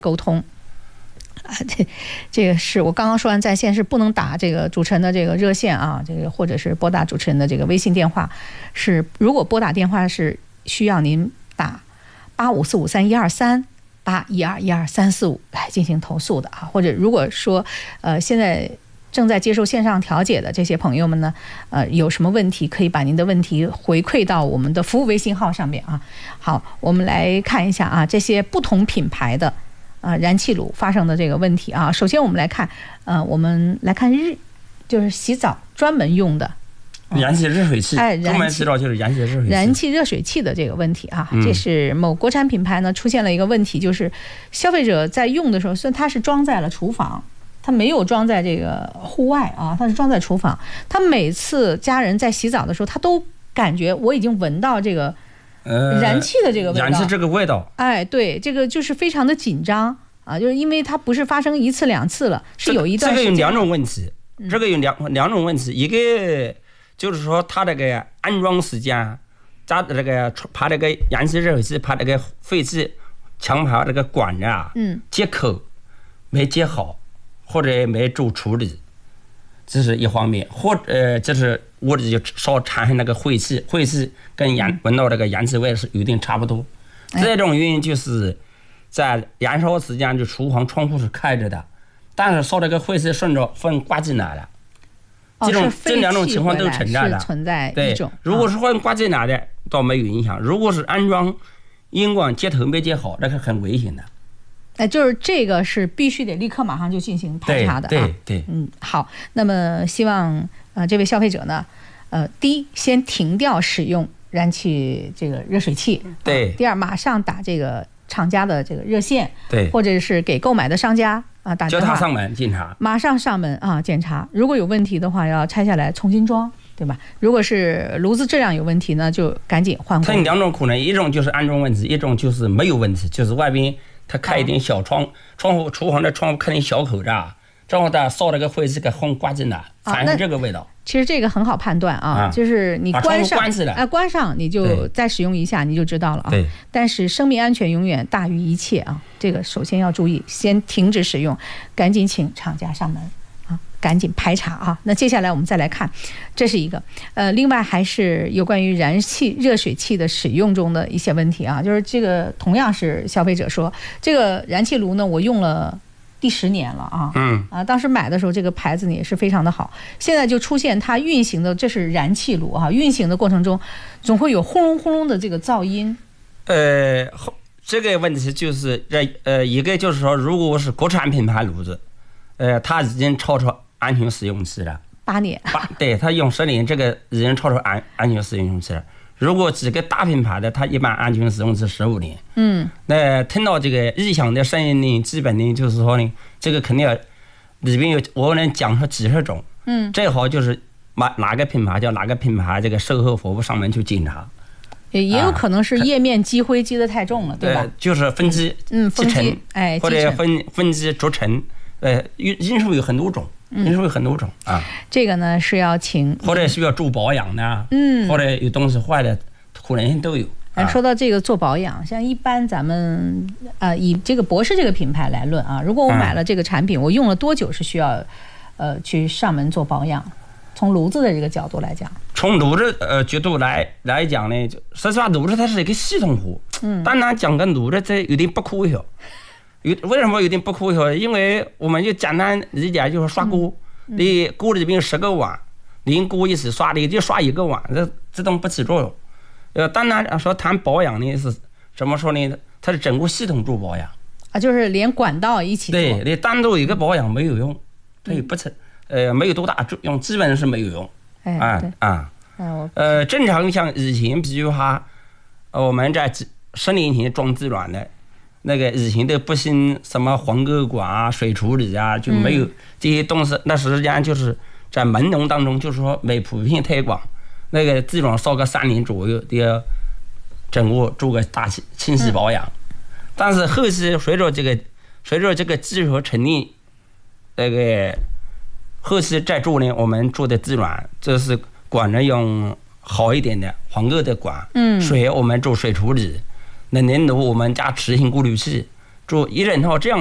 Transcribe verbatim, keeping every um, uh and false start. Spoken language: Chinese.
沟通。啊，这这个是我刚刚说完在线是不能打这个主持人的这个热线啊，这个或者是拨打主持人的这个微信电话，是如果拨打电话是需要您打八五四五三一二三八一二一二三四五来进行投诉的啊，或者如果说呃现在正在接受线上调解的这些朋友们呢，呃有什么问题可以把您的问题回馈到我们的服务微信号上面啊。好，我们来看一下啊，这些不同品牌的。呃，燃气炉发生的这个问题啊，首先我们来看，呃，我们来看日，就是洗澡专门用的燃气热水器， 哎， 专门知道就是燃气热水器， 燃气热水器的这个问题啊，嗯、这是某国产品牌呢出现了一个问题，就是消费者在用的时候，虽然它是装在了厨房，它没有装在这个户外啊，它是装在厨房，他每次家人在洗澡的时候，他都感觉我已经闻到这个。呃，燃气的这个味道， 燃气这个味道， 哎，对，这个就是非常的紧张啊，就是因为它不是发生一次两次了，是有一段时间。 这个有两种问题，嗯、这个有两两种问题，一个就是说它这个安装时间，加这个把这个燃气热水器把这个废气强排这个管子啊，嗯，接口没接好，或者没做处理，这是一方面，或者呃，这是屋里就烧产生那个晦气，晦气跟燃闻到这个燃气味是有点差不多。这种原因就是在燃烧时间，就厨房窗户是开着的，但是烧这个晦气顺着风刮进来了。这种这两种情况都存在的， 存在一种。 对，如果是风刮进来的，倒没有影响；如果是安装烟管接头没接好，那是很危险的。 哎，就是这个是必须得立刻马上就进行排查的啊。 对 对, 对， 嗯，好，那么希望呃这位消费者呢，呃，第一先停掉使用燃气这个热水器， 对； 啊、第二马上打这个厂家的这个热线， 对， 或者是给购买的商家啊打电话， 叫他上门检查， 马上上门啊检查，如果有问题的话要拆下来重新装。对吧？如果是炉子质量有问题呢，就赶紧换。 它有两种可能，一种就是安装问题，一种就是没有问题，就是外边它开一点小窗，窗户厨房的窗户开点小口子，正好它烧了个灰，这个风刮进来，产生这个味道。 其实这个很好判断啊，啊就是你关上，哎，关上你就再使用一下，你就知道了啊。 对。 但是生命安全永远大于一切啊，这个首先要注意，先停止使用，赶紧请厂家上门。赶紧排查啊！那接下来我们再来看，这是一个呃，另外还是有关于燃气热水器的使用中的一些问题啊，就是这个同样是消费者说，这个燃气炉呢，我用了第十年了啊，嗯啊，当时买的时候这个牌子呢也是非常的好，现在就出现它运行的，这是燃气炉啊，运行的过程中总会有轰隆轰隆的这个噪音。 呃，这个问题就是呃，一个就是说，如果是国产品牌炉子，呃，它已经超出安全使用期了， 八年， 八对，它用十年，这个已经超出安安全使用期了。如果几个大品牌的，它一般安全使用期十五年。嗯，那听到这个异响的声音呢，基本呢就是说呢，这个肯定要里边有我能讲出几十种。嗯，最好就是哪哪个品牌叫哪个品牌，这个售后服务上门去检查。 也也有可能是页面积灰积得太重了，啊、对吧？ 就是分级， 嗯，分级，哎， 或者分分级逐层，呃，因素有很多种。因素有很多种啊， 这个呢是要请， 或者需要做保养的，嗯，或者有东西坏的可能性都有。 啊、说到这个做保养，像一般咱们呃以这个博士这个品牌来论啊，如果我买了这个产品，嗯、我用了多久是需要呃去上门做保养？从炉子的这个角度来讲， 从炉子呃角度来来讲呢，就实际上炉子它是一个系统活，嗯，当然讲个炉子这有点不科学。有为什么有点不科学？因为我们就简单理解，就是刷锅，嗯、你锅里边有十个碗，连锅一起刷，你就刷一个碗，这自动不起作用。呃，当然说谈保养呢是怎么说呢？它是整个系统做保养啊，就是连管道一起做。 对，你单独一个保养没有用，它也不成，呃，没有多大作用，基本是没有用。 哎， 啊啊，呃，正常像以前，比如哈，我们在十年前装自暖的。那个以前都不兴什么黄沟管啊、水处理啊，就没有这些东西。嗯、那实际上就是在朦胧当中，就是说没普遍推广。那个自暖烧个三年左右，都要整个做个大清洗保养。嗯、但是后期随着这个随着这个技术成立，那个后期再做呢，我们做的自暖，这是管子用好一点的黄沟的管，嗯，水我们做水处理。那年度我们加磁性过滤器就一人哈这样。